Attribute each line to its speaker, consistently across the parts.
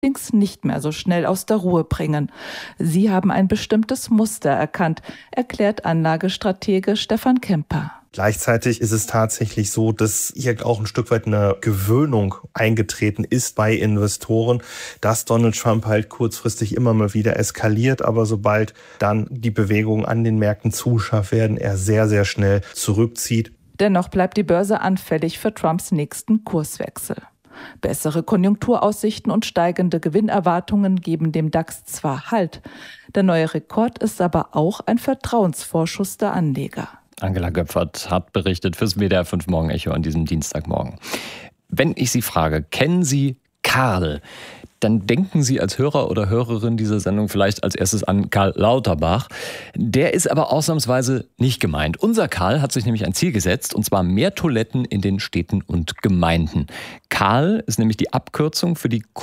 Speaker 1: allerdings nicht mehr so schnell aus der Ruhe bringen. Sie haben ein bestimmtes Muster erkannt, erklärt Anlagestratege Stefan Kemper.
Speaker 2: Gleichzeitig ist es tatsächlich so, dass hier auch ein Stück weit eine Gewöhnung eingetreten ist bei Investoren, dass Donald Trump halt kurzfristig immer mal wieder eskaliert, aber sobald dann die Bewegungen an den Märkten zu scharf werden, er sehr, sehr schnell zurückzieht.
Speaker 1: Dennoch bleibt die Börse anfällig für Trumps nächsten Kurswechsel. Bessere Konjunkturaussichten und steigende Gewinnerwartungen geben dem DAX zwar Halt. Der neue Rekord ist aber auch ein Vertrauensvorschuss der Anleger.
Speaker 3: Angela Göpfert hat berichtet fürs WDR 5 Morgen-Echo an diesem Dienstagmorgen. Wenn ich Sie frage, kennen Sie Karl? Dann denken Sie als Hörer oder Hörerin dieser Sendung vielleicht als erstes an Karl Lauterbach. Der ist aber ausnahmsweise nicht gemeint. Unser Karl hat sich nämlich ein Ziel gesetzt, und zwar mehr Toiletten in den Städten und Gemeinden. Karl ist nämlich die Abkürzung für die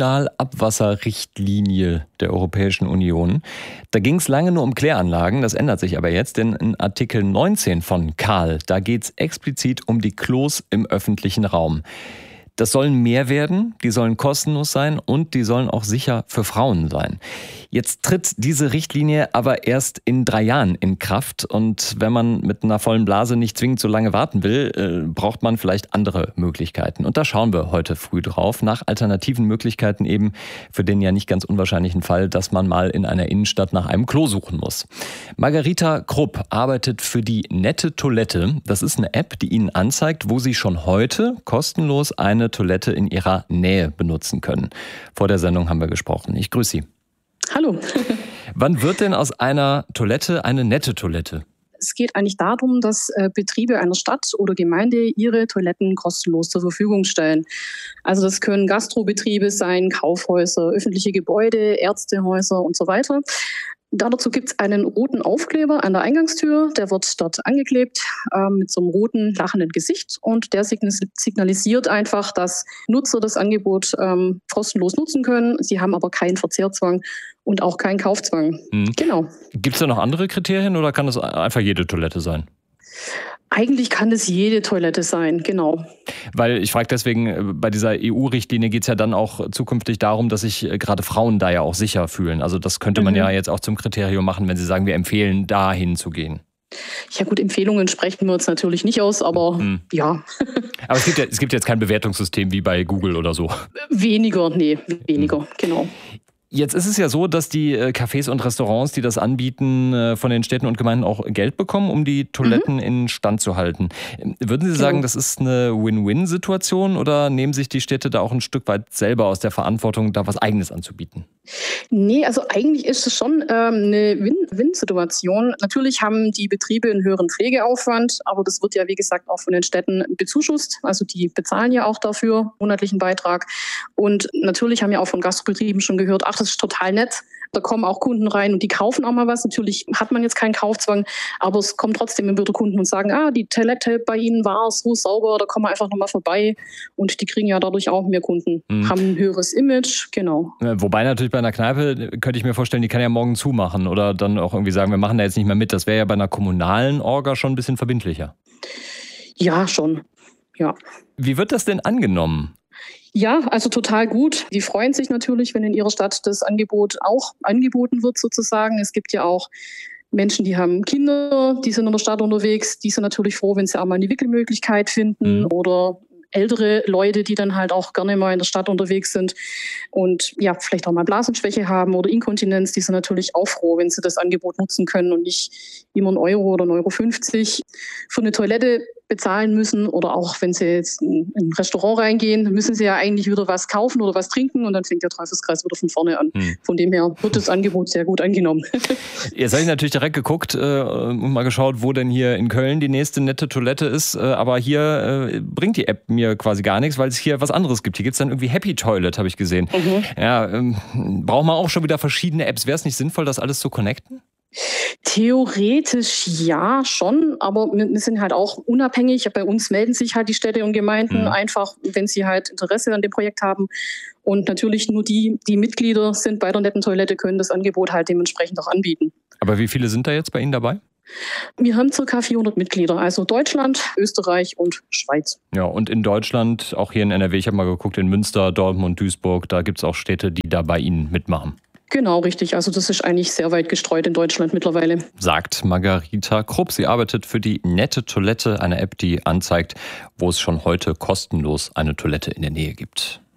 Speaker 3: Kommunalabwasserrichtlinie der Europäischen Union. Da ging es lange nur um Kläranlagen, das ändert sich aber jetzt, denn in Artikel 19 von Karl, da geht es explizit um die Klos im öffentlichen Raum. Das sollen mehr werden, die sollen kostenlos sein und die sollen auch sicher für Frauen sein. Jetzt tritt diese Richtlinie aber erst in 3 Jahren in Kraft. Und wenn man mit einer vollen Blase nicht zwingend so lange warten will, braucht man vielleicht andere Möglichkeiten. Und da schauen wir heute früh drauf, nach alternativen Möglichkeiten eben für den ja nicht ganz unwahrscheinlichen Fall, dass man mal in einer Innenstadt nach einem Klo suchen muss. Margarita Krupp arbeitet für die Nette Toilette. Das ist eine App, die Ihnen anzeigt, wo Sie schon heute kostenlos eine Toilette in Ihrer Nähe benutzen können. Vor der Sendung haben wir gesprochen. Ich grüße Sie.
Speaker 4: Hallo.
Speaker 3: Wann wird denn aus einer Toilette eine nette Toilette?
Speaker 4: Es geht eigentlich darum, dass Betriebe einer Stadt oder Gemeinde ihre Toiletten kostenlos zur Verfügung stellen. Also das können Gastrobetriebe sein, Kaufhäuser, öffentliche Gebäude, Ärztehäuser und so weiter. Dazu gibt es einen roten Aufkleber an der Eingangstür, der wird dort angeklebt mit so einem roten, lachenden Gesicht und der signalisiert einfach, dass Nutzer das Angebot kostenlos nutzen können. Sie haben aber keinen Verzehrzwang und auch keinen Kaufzwang. Genau.
Speaker 3: Gibt es da noch andere Kriterien oder kann das einfach jede Toilette sein?
Speaker 4: Eigentlich kann es jede Toilette sein, genau.
Speaker 3: Weil ich frage deswegen, bei dieser EU-Richtlinie geht es ja dann auch zukünftig darum, dass sich gerade Frauen da ja auch sicher fühlen. Also das könnte man ja jetzt auch zum Kriterium machen, wenn Sie sagen, wir empfehlen, dahin zu gehen.
Speaker 4: Ja gut, Empfehlungen sprechen wir uns natürlich nicht aus, aber ja.
Speaker 3: Aber es gibt jetzt kein Bewertungssystem wie bei Google oder so.
Speaker 4: Weniger, genau.
Speaker 3: Jetzt ist es ja so, dass die Cafés und Restaurants, die das anbieten, von den Städten und Gemeinden auch Geld bekommen, um die Toiletten in Stand zu halten. Würden Sie sagen, das ist eine Win-Win-Situation oder nehmen sich die Städte da auch ein Stück weit selber aus der Verantwortung, da was Eigenes anzubieten?
Speaker 4: Nee, also eigentlich ist es schon eine Win-Win-Situation. Natürlich haben die Betriebe einen höheren Pflegeaufwand, aber das wird ja, wie gesagt, auch von den Städten bezuschusst. Also die bezahlen ja auch dafür monatlichen Beitrag. Und natürlich haben ja auch von Gastrobetrieben schon gehört, ach, das ist total nett. Da kommen auch Kunden rein und die kaufen auch mal was. Natürlich hat man jetzt keinen Kaufzwang, aber es kommen trotzdem immer wieder Kunden und sagen, die Toilette bei Ihnen war so sauber, da kommen wir einfach nochmal vorbei. Und die kriegen ja dadurch auch mehr Kunden, haben ein höheres Image, genau.
Speaker 3: Wobei natürlich bei einer Kneipe, könnte ich mir vorstellen, die kann ja morgen zumachen oder dann auch irgendwie sagen, wir machen da jetzt nicht mehr mit. Das wäre ja bei einer kommunalen Orga schon ein bisschen verbindlicher.
Speaker 4: Ja, schon, ja.
Speaker 3: Wie wird das denn angenommen?
Speaker 4: Ja, also total gut. Die freuen sich natürlich, wenn in ihrer Stadt das Angebot auch angeboten wird sozusagen. Es gibt ja auch Menschen, die haben Kinder, die sind in der Stadt unterwegs. Die sind natürlich froh, wenn sie auch mal eine Wickelmöglichkeit finden oder ältere Leute, die dann halt auch gerne mal in der Stadt unterwegs sind und ja, vielleicht auch mal Blasenschwäche haben oder Inkontinenz, die sind natürlich auch froh, wenn sie das Angebot nutzen können und nicht immer 1 Euro oder 1,50 € für eine Toilette bezahlen müssen oder auch wenn sie jetzt in ein Restaurant reingehen, müssen sie ja eigentlich wieder was kaufen oder was trinken und dann fängt der Teufelskreis wieder von vorne an. Von dem her wird das Angebot sehr gut angenommen.
Speaker 3: Jetzt habe ich natürlich direkt geguckt und mal geschaut, wo denn hier in Köln die nächste nette Toilette ist, aber hier bringt die App mir quasi gar nichts, weil es hier was anderes gibt. Hier gibt es dann irgendwie Happy Toilet, habe ich gesehen. Ja, braucht man auch schon wieder verschiedene Apps. Wäre es nicht sinnvoll, das alles zu connecten?
Speaker 4: Theoretisch ja, schon, aber wir sind halt auch unabhängig. Bei uns melden sich halt die Städte und Gemeinden einfach, wenn sie halt Interesse an dem Projekt haben. Und natürlich nur die Mitglieder sind bei der netten Toilette, können das Angebot halt dementsprechend auch anbieten.
Speaker 3: Aber wie viele sind da jetzt bei Ihnen dabei?
Speaker 4: Wir haben ca. 400 Mitglieder, also Deutschland, Österreich und Schweiz.
Speaker 3: Ja, und in Deutschland, auch hier in NRW, ich habe mal geguckt, in Münster, Dortmund, Duisburg, da gibt es auch Städte, die da bei Ihnen mitmachen.
Speaker 4: Genau, richtig. Also das ist eigentlich sehr weit gestreut in Deutschland mittlerweile.
Speaker 3: Sagt Margarita Krupp. Sie arbeitet für die Nette Toilette, eine App, die anzeigt, wo es schon heute kostenlos eine Toilette in der Nähe gibt.